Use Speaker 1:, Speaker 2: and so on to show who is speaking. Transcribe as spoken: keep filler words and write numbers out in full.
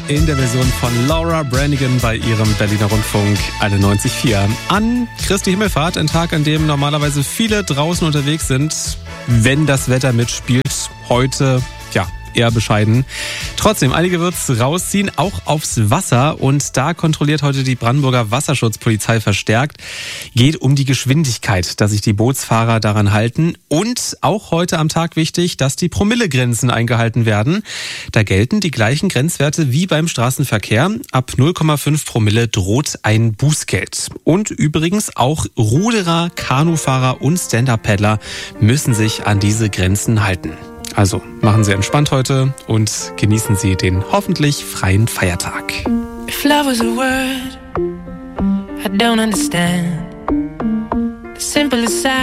Speaker 1: in der Version von Laura Branigan bei ihrem Berliner Rundfunk einundneunzig Komma vier. An Christi Himmelfahrt, ein Tag, an dem normalerweise viele draußen unterwegs sind, wenn das Wetter mitspielt. Heute, ja, eher bescheiden. Trotzdem, einige wird's rausziehen, auch aufs Wasser. Und da kontrolliert heute die Brandenburger Wasserschutzpolizei verstärkt. Geht um die Geschwindigkeit, dass sich die Bootsfahrer daran halten. Und auch heute am Tag wichtig, dass die Promillegrenzen eingehalten werden. Da gelten die gleichen Grenzwerte wie beim Straßenverkehr. Ab null Komma fünf Promille droht ein Bußgeld. Und übrigens auch Ruderer, Kanufahrer und Stand-Up-Paddler müssen sich an diese Grenzen halten. Also machen Sie entspannt heute und genießen Sie den hoffentlich freien Feiertag.
Speaker 2: If love was a word, I don't understand. The simplest